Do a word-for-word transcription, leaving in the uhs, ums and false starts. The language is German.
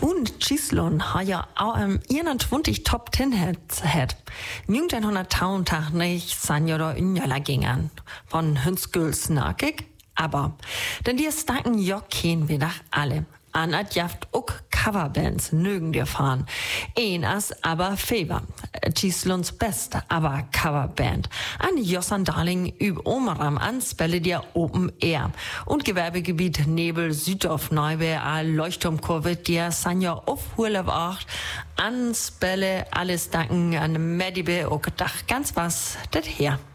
Und Chislon hat ja auch am einundzwanzig Top Ten Hits hat. neunzehnhundertneunundachtzig sind ja da in Jalla gingen. Von Hünsküls nackig. Aber, denn die stacken ja kein wieder alle. Anat jaft auch Coverbands nögen dir fahren. Ein as aber Feber. Chislons beste aber Coverband. An Jossan Darling üb Omeram anspelle dir Open Air. Und Gewerbegebiet Nebel Südorf Neube a Leuchtturmkurve dir Sanja aufhole acht. Anspelle alles danken an Medibe auch gedacht ganz was das her.